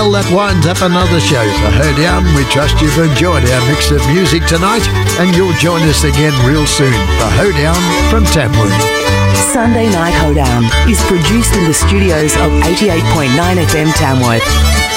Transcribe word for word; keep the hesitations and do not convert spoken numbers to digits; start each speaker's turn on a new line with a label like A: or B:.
A: Well, that winds up another show for Hoedown. We trust you've enjoyed our mix of music tonight, and you'll join us again real soon for Hoedown from Tamworth.
B: Sunday Night Hoedown is produced in the studios of eighty-eight point nine F M Tamworth.